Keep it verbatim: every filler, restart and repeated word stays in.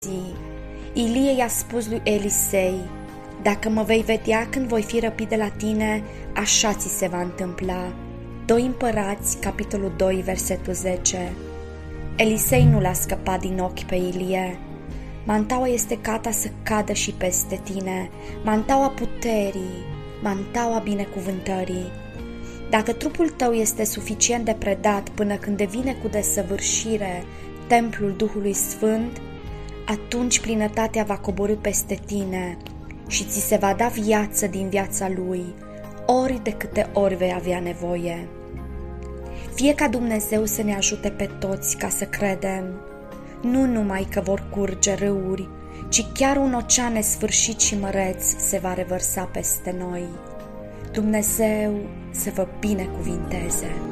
zi, Ilie i-a spus lui Elisei: dacă mă vei vedea când voi fi răpit de la tine, așa ți se va întâmpla. doi Împărați, capitolul doi, versetul zece. Elisei nu l-a scăpat din ochi pe Ilie. Mantaua este gata să cadă și peste tine, mantaua puterii, mantaua binecuvântării. Dacă trupul tău este suficient de predat până când devine cu desăvârșire templul Duhului Sfânt, atunci plinătatea va coborî peste tine și ți se va da viață din viața Lui, ori de câte ori vei avea nevoie. Fie ca Dumnezeu să ne ajute pe toți ca să credem, nu numai că vor curge râuri, ci chiar un ocean nesfârșit și măreț se va revărsa peste noi. Dumnezeu să vă binecuvinteze!